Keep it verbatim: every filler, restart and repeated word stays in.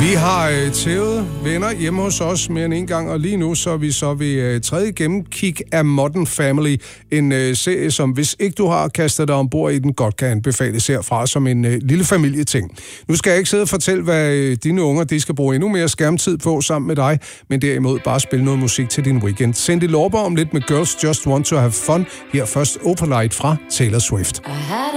Vi har øh, tævet venner hjemme hos os mere end en gang, og lige nu så er vi så ved øh, tredje gennemkig af Modern Family, en øh, serie, som hvis ikke du har kastet dig ombord i den, godt kan anbefales herfra som en øh, lille familieting. Nu skal jeg ikke sidde og fortælle, hvad øh, dine unger de skal bruge endnu mere skærmtid på sammen med dig, men derimod bare spille noget musik til din weekend. Cindy Lauper om lidt med Girls Just Want to Have Fun. Her først Opalite fra Taylor Swift.